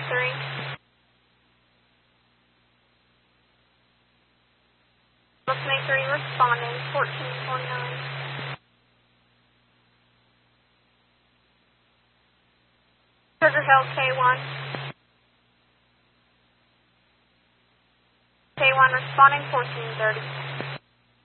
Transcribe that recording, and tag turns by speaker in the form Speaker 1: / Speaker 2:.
Speaker 1: A3. Wilson A3 responding, 1449. Sugar Hill K1. K1 responding, 1430.